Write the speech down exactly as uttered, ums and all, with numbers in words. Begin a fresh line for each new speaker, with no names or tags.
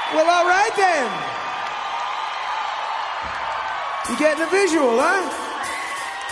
Well, all right then. You getting the visual, huh?